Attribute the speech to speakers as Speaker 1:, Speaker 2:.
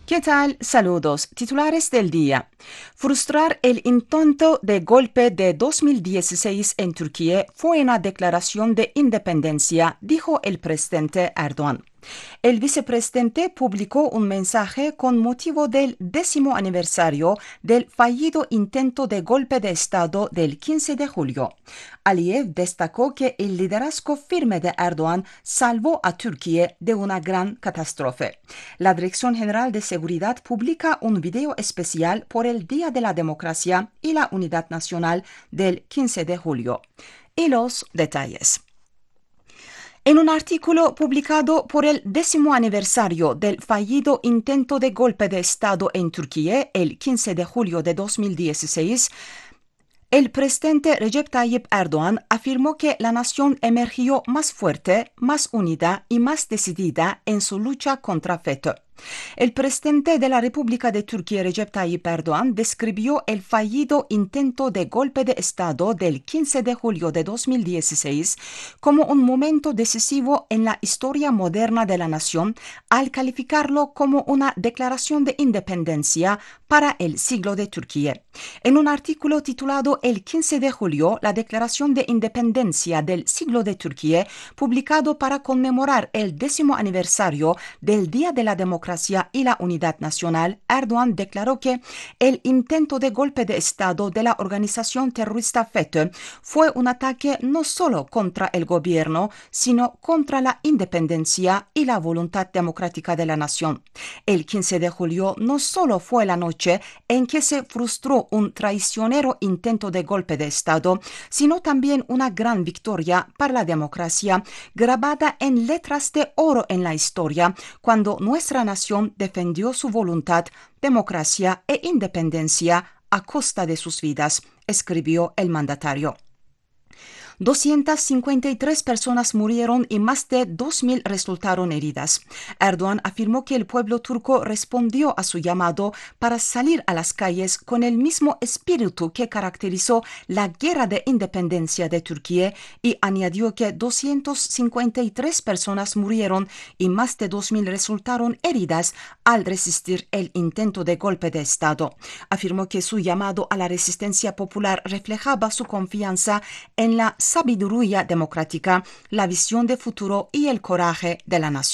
Speaker 1: ¿Qué tal? Saludos. Titulares del día. Frustrar el intento de golpe de 2016 en Turquía fue una declaración de independencia, dijo el presidente Erdoğan. El vicepresidente publicó un mensaje con motivo del 10º aniversario del fallido intento de golpe de Estado del 15 de julio. Aliyev destacó que el liderazgo firme de Erdoğan salvó a Turquía de una gran catástrofe. La Dirección General de Seguridad publica un video especial por el Día de la Democracia y la Unidad Nacional del 15 de julio. Y los detalles. En un artículo publicado por el 10º aniversario del fallido intento de golpe de Estado en Turquía el 15 de julio de 2016, el presidente Recep Tayyip Erdoğan afirmó que la nación emergió más fuerte, más unida y más decidida en su lucha contra FETÖ. El presidente de la República de Turquía, Recep Tayyip Erdoğan, describió el fallido intento de golpe de Estado del 15 de julio de 2016 como un momento decisivo en la historia moderna de la nación, al calificarlo como una declaración de independencia para el siglo de Turquía. En un artículo titulado El 15 de julio, la Declaración de Independencia del siglo de Turquía, publicado para conmemorar el 10º aniversario del Día de la Democracia y la Unidad Nacional, Erdoğan declaró que el intento de golpe de Estado de la organización terrorista FETÖ fue un ataque no solo contra el gobierno, sino contra la independencia y la voluntad democrática de la nación. El 15 de julio no solo fue la noche en que se frustró un traicionero intento de golpe de Estado, sino también una gran victoria para la democracia, grabada en letras de oro en la historia, cuando nuestra nación defendió su voluntad, democracia e independencia a costa de sus vidas, escribió el mandatario. 253 personas murieron y más de 2.000 resultaron heridas. Erdoğan afirmó que el pueblo turco respondió a su llamado para salir a las calles con el mismo espíritu que caracterizó la guerra de independencia de Turquía y añadió que 253 personas murieron y más de 2.000 resultaron heridas al resistir el intento de golpe de Estado. Afirmó que su llamado a la resistencia popular reflejaba su confianza en la sabiduría democrática, la visión de futuro y el coraje de la nación.